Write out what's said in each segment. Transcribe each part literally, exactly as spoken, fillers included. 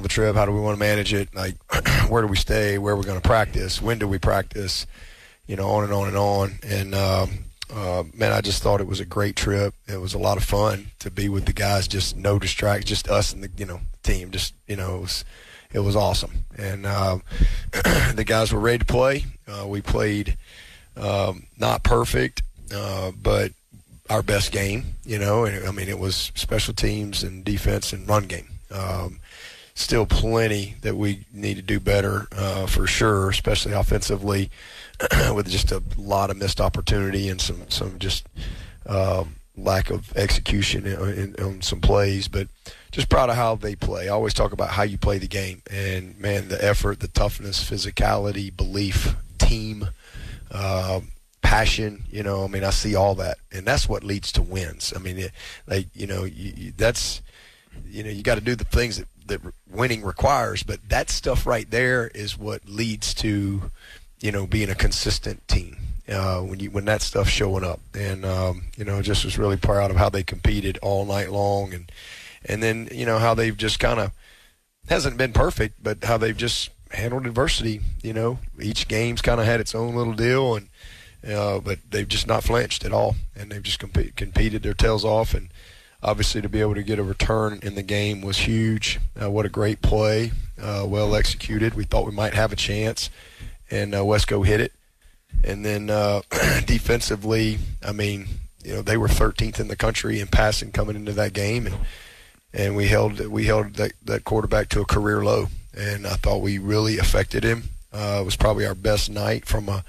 the trip? How do we want to manage it? Like, where do we stay? Where are we going to practice? When do we practice? You know, on and on and on. And, um, uh, man, I just thought it was a great trip. It was a lot of fun to be with the guys, just no distract, just us and the, you know, team. Just, you know, it was, it was awesome. And uh, the guys were ready to play. Uh, we played um, not perfect, uh, but our best game, you know. And, I mean, it was special teams and defense and run game. Um, still plenty that we need to do better uh, for sure, especially offensively, with just a lot of missed opportunity and some, some just uh, lack of execution in, in, on some plays. But just proud of how they play. I always talk about how you play the game. And, man, the effort, the toughness, physicality, belief, team, uh, passion, you know, I mean, I see all that. And that's what leads to wins. I mean, it, like, you know, you, you, that's, you know, you got to do the things that, that winning requires. But that stuff right there is what leads to, you know, being a consistent team uh, when you when that stuff's showing up. And, um, you know, just was really proud of how they competed all night long. And, and then, you know, how they've just kind of – hasn't been perfect, but how they've just handled adversity. You know, each game's kind of had its own little deal, and uh, but they've just not flinched at all. And they've just comp- competed their tails off. And obviously to be able to get a return in the game was huge. Uh, what a great play, uh, well executed. We thought we might have a chance. And uh, Wesco hit it. And then uh, defensively, I mean, you know, they were thirteenth in the country in passing coming into that game, and and we held we held that, that quarterback to a career low. And I thought we really affected him. Uh, it was probably our best night from a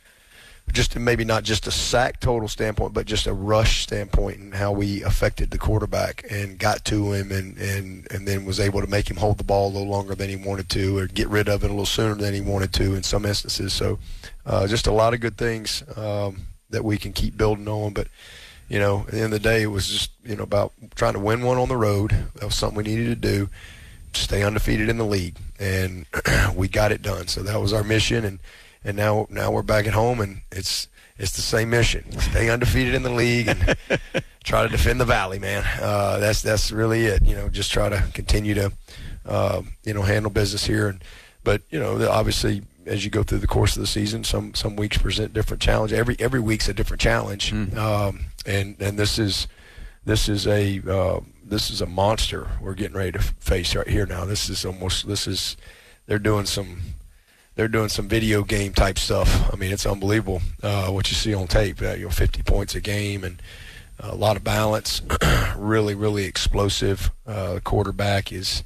just maybe not just a sack total standpoint, but just a rush standpoint, and how we affected the quarterback and got to him, and, and, and then was able to make him hold the ball a little longer than he wanted to, or get rid of it a little sooner than he wanted to in some instances. So uh, just a lot of good things um, that we can keep building on. But, you know, at the end of the day, it was just, you know, about trying to win one on the road. That was something we needed to do, stay undefeated in the league, and we got it done. So that was our mission, and And now, now we're back at home, and it's it's the same mission: stay undefeated in the league and try to defend the Valley, man. Uh, that's that's really it. You know, just try to continue to, uh, you know, handle business here. And but you know, obviously, as you go through the course of the season, some some weeks present different challenge. Every every week's a different challenge, mm. um, and and this is this is a uh, this is a monster we're getting ready to face right here now. This is almost this is they're doing some. They're doing some video game type stuff. I mean, it's unbelievable uh, what you see on tape. Uh, you know, fifty points a game and a lot of balance. really, really explosive. Uh, quarterback is,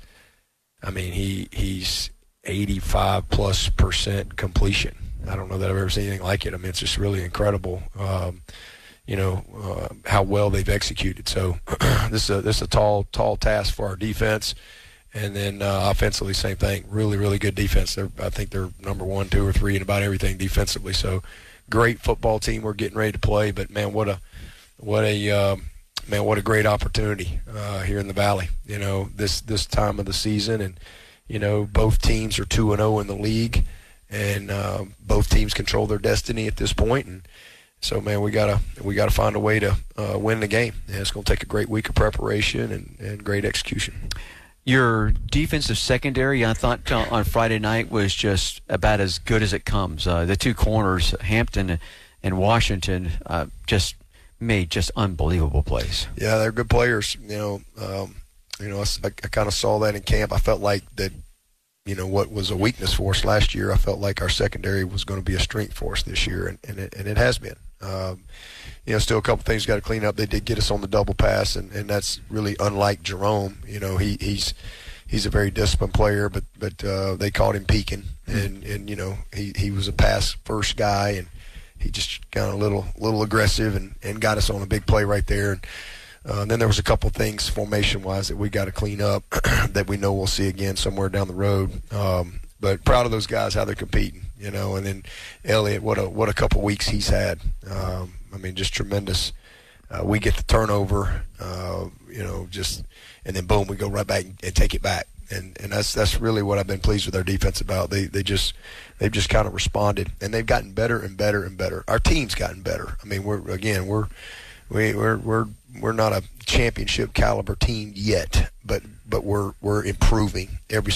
I mean, he he's eighty-five plus percent completion. I don't know that I've ever seen anything like it. I mean, it's just really incredible. Um, you know uh, how well they've executed. So this is a, this is a tall, tall task for our defense. And then uh, offensively, same thing. Really, really good defense. They're, I think they're number one, two, or three in about everything defensively. So, great football team we're getting ready to play. But man, what a, what a, uh, man, what a great opportunity uh, here in the Valley. You know, this this time of the season, and you know, both teams are two and zero in the league, and uh, both teams control their destiny at this point. And so, man, we gotta we gotta find a way to uh, win the game. And it's going to take a great week of preparation and, and great execution. Your defensive secondary, I thought uh, on Friday night, was just about as good as it comes. Uh, the two corners, Hampton and Washington, uh, just made just unbelievable plays. Yeah, they're good players. You know, um, you know, I, I kind of saw that in camp. I felt like that, you know, what was a weakness for us last year, I felt like our secondary was going to be a strength for us this year, and, and, it, and it has been. Um, you know, still a couple things got to clean up. They did get us on the double pass, and, and that's really unlike Jerome. You know, he, he's he's a very disciplined player, but but uh, they caught him peeking, and, and you know he, he was a pass first guy, and he just got a little little aggressive and, and got us on a big play right there. And, uh, and then there was a couple things formation wise that we got to clean up that we know we'll see again somewhere down the road. Um, but proud of those guys, how they're competing. You know, and then Elliott, what a what a couple weeks he's had. Um, I mean, just tremendous. Uh, we get the turnover, uh, you know, just and then boom, we go right back and take it back. And and that's that's really what I've been pleased with our defense about. They they just they've just kind of responded, and they've gotten better and better and better. Our team's gotten better. I mean, we're again we're we, we're we're we're not a championship caliber team yet, but but we're we're improving every